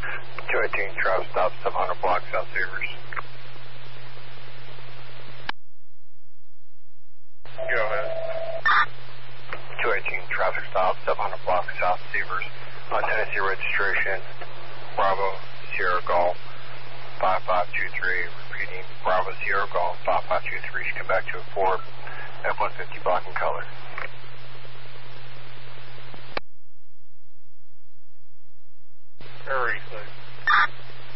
218, traffic stop, 700 block, South Severs. Go ahead. 218, traffic stop, 700 block, South Severs. On Tennessee registration, Bravo, Sierra Golf, 5523. Repeating, Bravo, Sierra Golf, 5523. Should come back to a Ford F-150 black in color. Very safe.